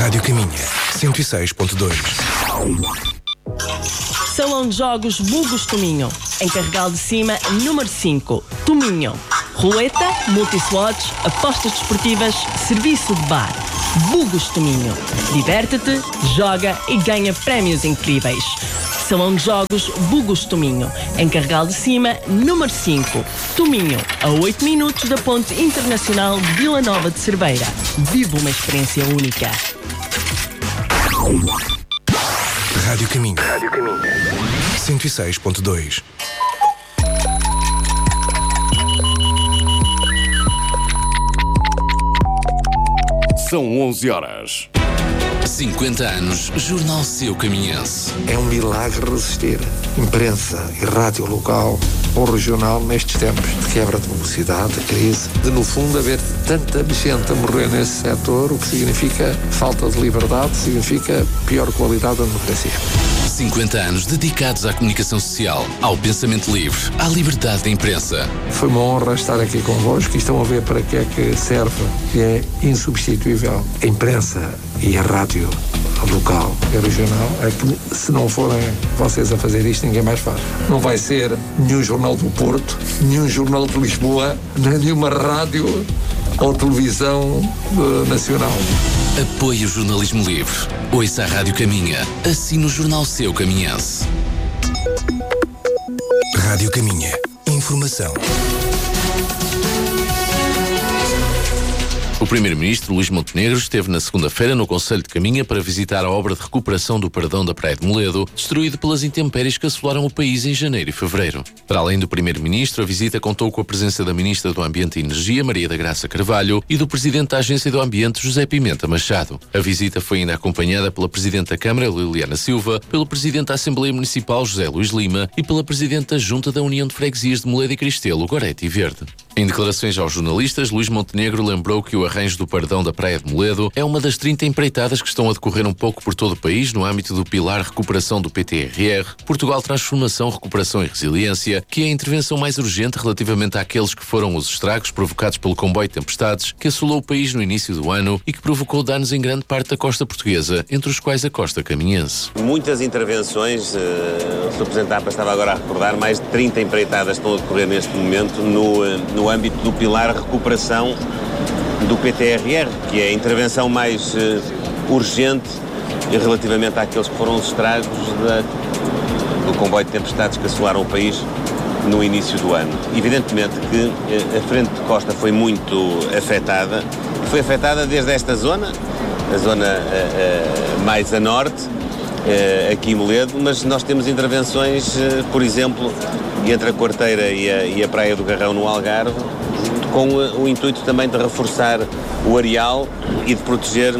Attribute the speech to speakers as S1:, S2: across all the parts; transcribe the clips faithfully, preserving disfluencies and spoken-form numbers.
S1: Rádio Caminha, cento e seis ponto dois.
S2: Salão de Jogos Bugos Tominho. Em Carregal de Cima, número cinco. Tominho. Roleta, multislots, apostas desportivas, serviço de bar. Bugos Tominho. Diverte-te, joga e ganha prémios incríveis. Salão de Jogos Bugos Tominho. Em Carregal de Cima, número cinco. Tominho, a oito minutos da Ponte Internacional de Vila Nova de Cerveira. Vive uma experiência única.
S1: Rádio Caminho. Rádio Caminho. cento e seis ponto dois.
S3: São onze horas. cinquenta anos, Jornal Seu Caminhense.
S4: É um milagre resistir. Imprensa e rádio local ou regional nestes tempos de quebra de velocidade, de crise, de no fundo haver tanta gente a morrer nesse setor, o que significa falta de liberdade, significa pior qualidade da democracia.
S3: cinquenta anos dedicados à comunicação social, ao pensamento livre, à liberdade de imprensa.
S4: Foi uma honra estar aqui convosco e estão a ver para que é que serve, que é insubstituível. A imprensa e a rádio local e regional é que, se não forem vocês a fazer isto, ninguém mais faz. Não vai ser nenhum jornal do Porto, nenhum jornal de Lisboa, nem nenhuma rádio ou televisão uh, nacional.
S3: Apoie o jornalismo livre. Ouça a Rádio Caminha. Assine o Jornal Seu Caminhense.
S1: Rádio Caminha. Informação.
S3: O primeiro-ministro Luís Montenegro esteve na segunda-feira no Conselho de Caminha para visitar a obra de recuperação do Perdão da Praia de Moledo, destruído pelas intempéries que assolaram o país em janeiro e fevereiro. Para além do primeiro-ministro, a visita contou com a presença da ministra do Ambiente e Energia, Maria da Graça Carvalho, e do presidente da Agência do Ambiente, José Pimenta Machado. A visita foi ainda acompanhada pela presidente da Câmara, Liliana Silva, pelo presidente da Assembleia Municipal, José Luís Lima, e pela presidente da Junta da União de Freguesias de Moledo e Cristelo, Gorete e Verde. Em declarações aos jornalistas, Luís Montenegro lembrou que o arranjo do Perdão da Praia de Moledo é uma das trinta empreitadas que estão a decorrer um pouco por todo o país no âmbito do Pilar Recuperação do P T R R, Portugal Transformação, Recuperação e Resiliência, que é a intervenção mais urgente relativamente àqueles que foram os estragos provocados pelo comboio de tempestades que assolou o país no início do ano e que provocou danos em grande parte da costa portuguesa, entre os quais a costa caminhense.
S5: Muitas intervenções, o senhor Presidente da A P A estava agora a recordar, mais de trinta empreitadas estão a decorrer neste momento no, no âmbito do Pilar Recuperação do P T R R, que é a intervenção mais uh, urgente relativamente àqueles que foram os estragos da, do comboio de tempestades que assolaram o país no início do ano. Evidentemente que uh, a frente de costa foi muito afetada, foi afetada desde esta zona, a zona uh, uh, mais a norte, uh, aqui em Moledo, mas nós temos intervenções, uh, por exemplo, entre a Quarteira e a, e a Praia do Garrão no Algarve, com o intuito também de reforçar o areal e de proteger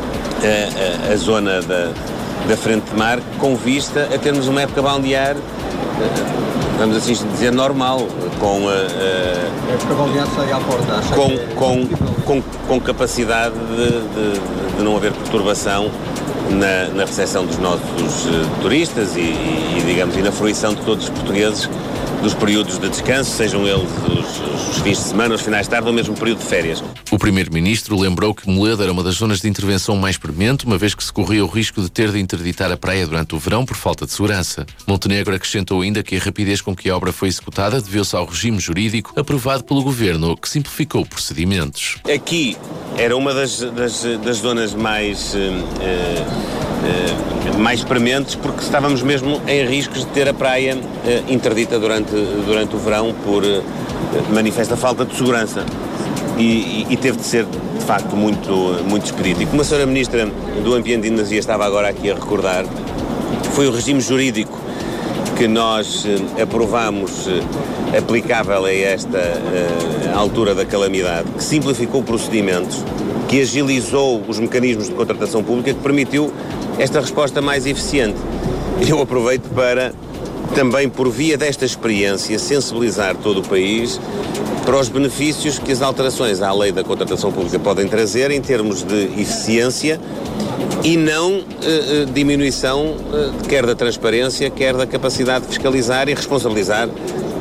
S5: a, a, a zona da, da frente de mar, com vista a termos uma época balnear, vamos assim dizer, normal, com a, a
S6: época balnear sai à porta, acho
S5: com,
S6: que é
S5: com, com, com capacidade de, de, de não haver perturbação na, na recepção dos nossos uh, turistas e, e, e, digamos, e na fruição de todos os portugueses dos períodos de descanso, sejam eles os, os fins de semana, os finais de tarde ou mesmo o período de férias.
S3: O primeiro-ministro lembrou que Moledo era uma das zonas de intervenção mais premente, uma vez que se corria o risco de ter de interditar a praia durante o verão por falta de segurança. Montenegro acrescentou ainda que a rapidez com que a obra foi executada deveu-se ao regime jurídico aprovado pelo governo, que simplificou procedimentos.
S5: Aqui era uma das, das, das zonas mais... Uh, uh, Uh, mais prementes, porque estávamos mesmo em riscos de ter a praia uh, interdita durante, durante o verão por uh, manifesta falta de segurança e, e, e teve de ser de facto muito, muito expedito. E como a senhora Ministra do Ambiente e Energia estava agora aqui a recordar, foi o regime jurídico que nós uh, aprovamos uh, aplicável a esta uh, altura da calamidade, que simplificou procedimentos, que agilizou os mecanismos de contratação pública, que permitiu esta resposta mais eficiente. Eu aproveito para, também por via desta experiência, sensibilizar todo o país para os benefícios que as alterações à lei da contratação pública podem trazer em termos de eficiência e não uh, uh, diminuição uh, quer da transparência, quer da capacidade de fiscalizar e responsabilizar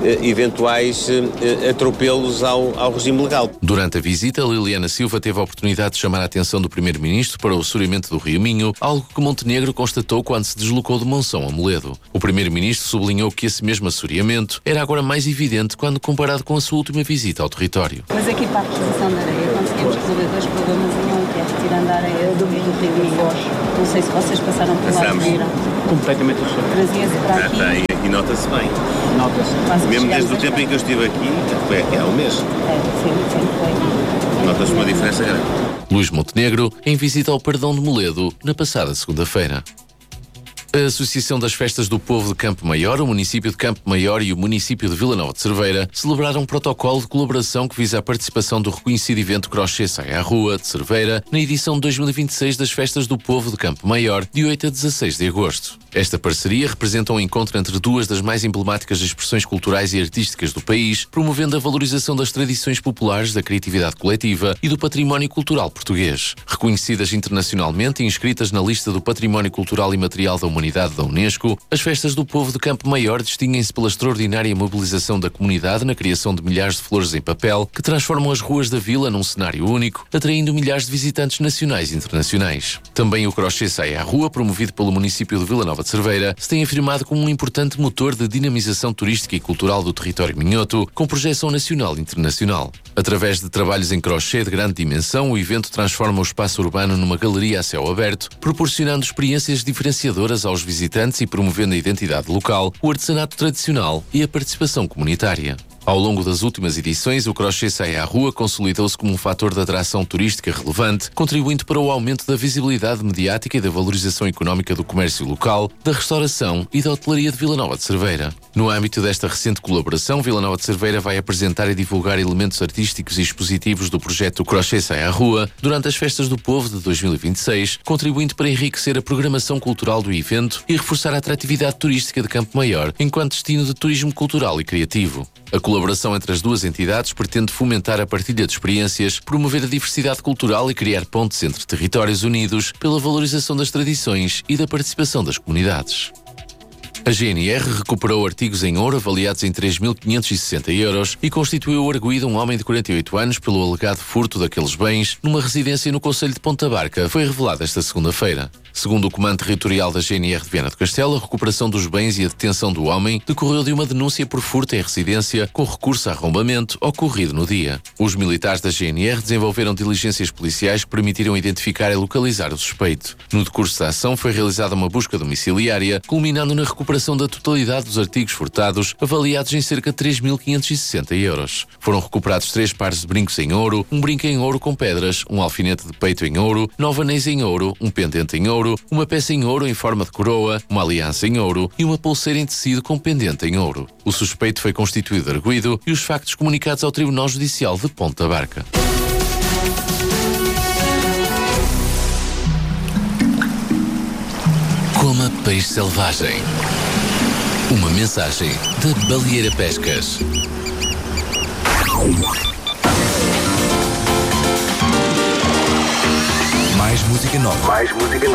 S5: eventuais atropelos ao, ao regime legal.
S3: Durante a visita, Liliana Silva teve a oportunidade de chamar a atenção do primeiro-ministro para o assoreamento do Rio Minho, algo que Montenegro constatou quando se deslocou de Monção a Moledo. O primeiro-ministro sublinhou que esse mesmo assoreamento era agora mais evidente quando comparado com a sua última visita ao território.
S6: Mas aqui para a reposição da areia conseguimos resolver dois problemas em um, que é retirando a areia do Rio Minho. Não sei se vocês passaram por lá e viram.
S7: Completamente assustado.
S6: Trazia-se para aqui.
S5: Ah, tá, e nota-se bem.
S7: Nota-se.
S5: Mesmo desde o tempo em que eu estive aqui, foi aqui há um mês.
S6: É, sim, sempre foi.
S5: Nota-se uma diferença grande.
S3: Luís Montenegro, em visita ao Perdão de Moledo, na passada segunda-feira. A Associação das Festas do Povo de Campo Maior, o município de Campo Maior e o município de Vila Nova de Cerveira celebraram um protocolo de colaboração que visa a participação do reconhecido evento Crochê Sai à Rua, de Cerveira, na edição de dois mil e vinte e seis das Festas do Povo de Campo Maior, de oito a dezasseis de agosto. Esta parceria representa um encontro entre duas das mais emblemáticas expressões culturais e artísticas do país, promovendo a valorização das tradições populares, da criatividade coletiva e do património cultural português. Reconhecidas internacionalmente e inscritas na lista do Património Cultural e Material da Humanidade da Unesco, as Festas do Povo de Campo Maior distinguem-se pela extraordinária mobilização da comunidade na criação de milhares de flores em papel que transformam as ruas da vila num cenário único, atraindo milhares de visitantes nacionais e internacionais. Também o Crochê Sai à Rua, promovido pelo município de Vila Nova de Cerveira, se tem afirmado como um importante motor de dinamização turística e cultural do território minhoto, com projeção nacional e internacional. Através de trabalhos em crochê de grande dimensão, o evento transforma o espaço urbano numa galeria a céu aberto, proporcionando experiências diferenciadoras aos visitantes e promovendo a identidade local, o artesanato tradicional e a participação comunitária. Ao longo das últimas edições, o Crochê Sai à Rua consolidou-se como um fator de atração turística relevante, contribuindo para o aumento da visibilidade mediática e da valorização económica do comércio local, da restauração e da hotelaria de Vila Nova de Cerveira. No âmbito desta recente colaboração, Vila Nova de Cerveira vai apresentar e divulgar elementos artísticos e expositivos do projeto Crochê Sai à Rua durante as Festas do Povo de dois mil e vinte e seis, contribuindo para enriquecer a programação cultural do evento e reforçar a atratividade turística de Campo Maior, enquanto destino de turismo cultural e criativo. A colaboração entre as duas entidades pretende fomentar a partilha de experiências, promover a diversidade cultural e criar pontes entre territórios unidos pela valorização das tradições e da participação das comunidades. A G N R recuperou artigos em ouro avaliados em três mil quinhentos e sessenta euros e constituiu arguido um homem de quarenta e oito anos pelo alegado furto daqueles bens numa residência no concelho de Ponta Barca, foi revelado esta segunda-feira. Segundo o Comando Territorial da G N R de Viana do Castelo, a recuperação dos bens e a detenção do homem decorreu de uma denúncia por furto em residência com recurso a arrombamento ocorrido no dia. Os militares da G N R desenvolveram diligências policiais que permitiram identificar e localizar o suspeito. No decurso da ação foi realizada uma busca domiciliária, culminando na recuperação da totalidade dos artigos furtados, avaliados em cerca de três mil quinhentos e sessenta euros. Foram recuperados três pares de brincos em ouro, um brinco em ouro com pedras, um alfinete de peito em ouro, nove anéis em ouro, um pendente em ouro, uma peça em ouro em forma de coroa, uma aliança em ouro e uma pulseira em tecido com pendente em ouro. O suspeito foi constituído arguido e os factos comunicados ao Tribunal Judicial de Ponta Barca. Coma peixe selvagem. Uma mensagem da Baleeira Pescas.
S1: Mais música nova.
S8: Mais música nova.